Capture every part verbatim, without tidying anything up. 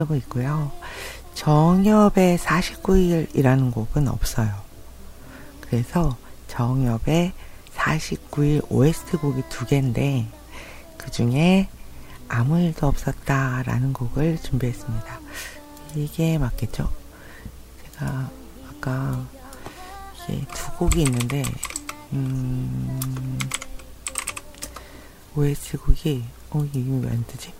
하고 있고요. 정엽의 사십구 일이라는 곡은 없어요. 그래서 정엽의 사십구 일 오에스티 곡이 두 개인데 그 중에 아무 일도 없었다 라는 곡을 준비했습니다. 이게 맞겠죠? 제가 아까 이게 두 곡이 있는데 음... 오에스티 곡이 어 이게 왜 안 뜨지?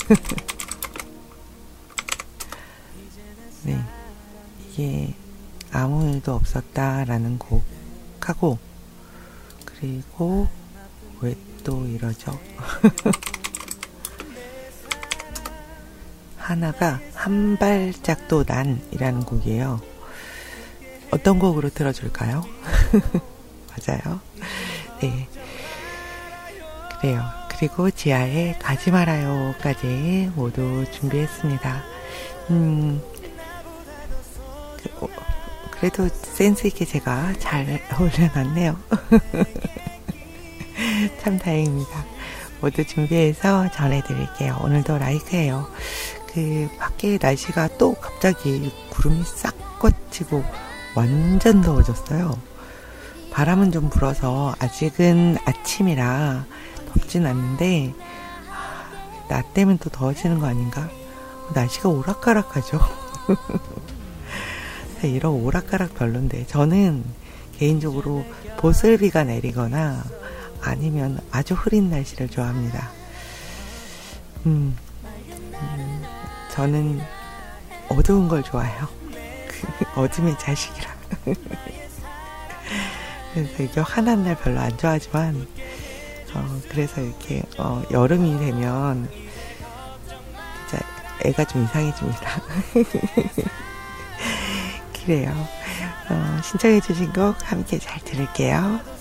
네, 이게 아무 일도 없었다 라는 곡하고 그리고 왜 또 이러죠? 하나가 한 발짝도 난이라는 곡이에요. 어떤 곡으로 들어줄까요? 맞아요. 네, 그래요. 그리고 지하의 가지 말아요까지 모두 준비했습니다. 음, 그, 어, 그래도 센스 있게 제가 잘 올려놨네요. 참 다행입니다. 모두 준비해서 전해드릴게요. 오늘도 라이크해요. 그 밖에 날씨가 또 갑자기 구름이 싹 꽂히고 완전 더워졌어요. 바람은 좀 불어서 아직은 아침이라 덥진 않는데 나 때문에 또 더워지는 거 아닌가? 날씨가 오락가락하죠. 이런 오락가락 별론데 저는 개인적으로 보슬비가 내리거나 아니면 아주 흐린 날씨를 좋아합니다. 음, 음 저는 어두운 걸 좋아해요. 어둠의 자식이라. 그래서 이게 환한 날 별로 안 좋아하지만 어, 그래서 이렇게 어, 여름이 되면 진짜 애가 좀 이상해집니다. 그래요. 어, 신청해 주신 곡 함께 잘 들을게요.